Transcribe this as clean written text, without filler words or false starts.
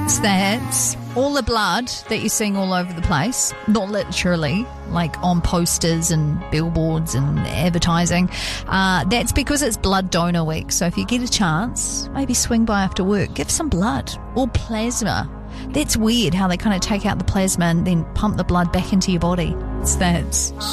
It's that. All the blood that you're seeing all over the place, not literally, like on posters and billboards and advertising, that's because it's Blood Donor Week. So if you get a chance, maybe swing by after work, give some blood or plasma. That's weird how they kind of take out the plasma and then pump the blood back into your body. It's that.